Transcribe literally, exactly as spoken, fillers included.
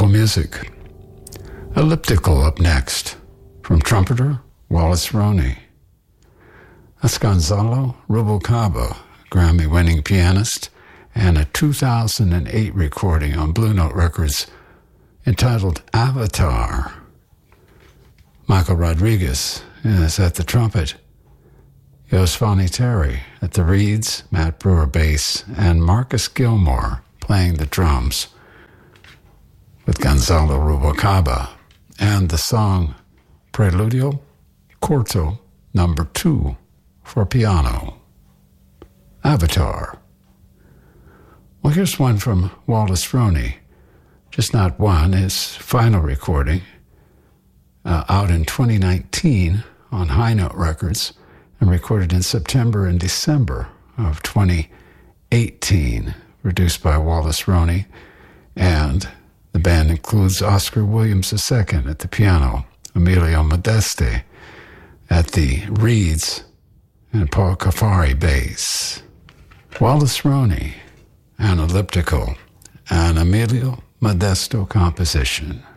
Beautiful music. Elliptical up next, from trumpeter Wallace Roney. That's Gonzalo Rubalcaba, Grammy-winning pianist, and a two thousand eight recording on Blue Note Records entitled Avatar. Michael Rodriguez is at the trumpet. Yosvani Terry at the reeds, Matt Brewer bass, and Marcus Gilmore playing the drums with Gonzalo Rubalcaba and the song Preludio Corto number two for piano. Avatar. Well, here's one from Wallace Roney. Just not one, his final recording, uh, out in twenty nineteen on High Note Records and recorded in September and December of twenty eighteen, produced by Wallace Roney, and the band includes Oscar Williams the Second at the piano, Emilio Modeste at the reeds, and Paul Cafari bass. Wallace Roney, an elliptical, an Emilio Modesto composition.